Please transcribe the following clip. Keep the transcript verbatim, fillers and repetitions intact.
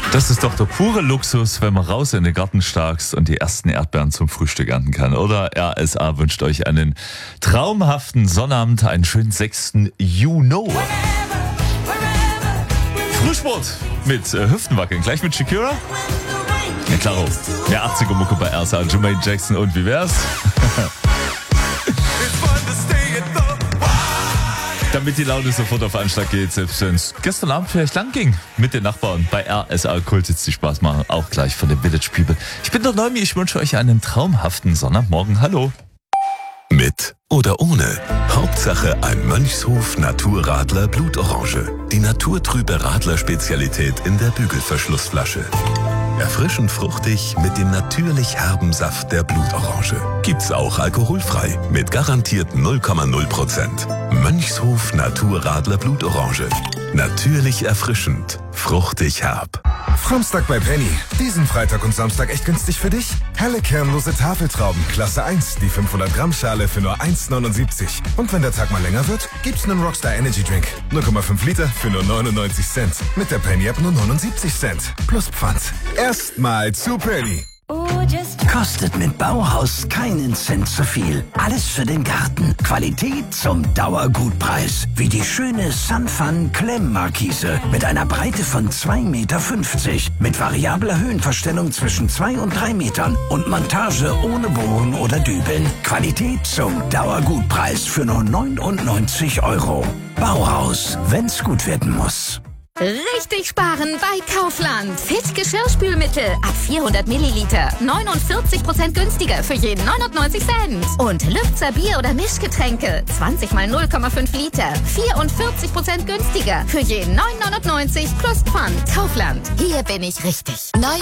Das ist doch der pure Luxus, wenn man raus in den Garten starkst und die ersten Erdbeeren zum Frühstück ernten kann, oder? R S A wünscht euch einen traumhaften Sonnabend, einen schönen sechsten Juni. Frühsport mit äh, Hüftenwackeln, gleich mit Shakira. Ja, klaro. Mehr achtziger-Mucke bei R S A, Jermaine Jackson und wie wär's? Damit die Laune sofort auf Anschlag geht, selbst wenn es gestern Abend vielleicht lang ging mit den Nachbarn bei R S A Kult, jetzt die Spaß machen, auch gleich von den Village People. Ich bin der Neumi, ich wünsche euch einen traumhaften Sonnabendmorgen. Hallo. Mit oder ohne. Hauptsache ein Mönchshof Naturradler Blutorange. Die naturtrübe Radler-Spezialität in der Bügelverschlussflasche. Erfrischend fruchtig mit dem natürlich herben Saft der Blutorange. Gibt's auch alkoholfrei mit garantiert null Komma null Prozent. Mönchshof Naturradler Blutorange. Natürlich erfrischend, fruchtig herb. Framstag bei Penny. Diesen Freitag und Samstag echt günstig für dich? Helle kernlose Tafeltrauben, Klasse eins, die fünfhundert Gramm Schale für nur eins Komma neunundsiebzig. Und wenn der Tag mal länger wird, gibt's einen Rockstar Energy Drink. null Komma fünf Liter für nur neunundneunzig Cent. Mit der Penny App nur neunundsiebzig Cent. Plus Pfand. Erstmal zu Penny. Kostet mit Bauhaus keinen Cent zu viel. Alles für den Garten. Qualität zum Dauergutpreis. Wie die schöne Sunfun Klemmmarkise mit einer Breite von zwei Komma fünfzig Meter. Mit variabler Höhenverstellung zwischen zwei und drei Metern. Und Montage ohne Bohren oder Dübeln. Qualität zum Dauergutpreis für nur neunundneunzig Euro. Bauhaus, wenn's gut werden muss. Richtig sparen bei Kaufland. Fit Geschirrspülmittel ab vierhundert Milliliter. neunundvierzig Prozent günstiger für jeden neunundneunzig Cent. Und Lübzer Bier- oder Mischgetränke. zwanzig mal null Komma fünf Liter. vierundvierzig Prozent günstiger für jeden neun neunundneunzig plus Pfand. Kaufland. Hier bin ich richtig. Neu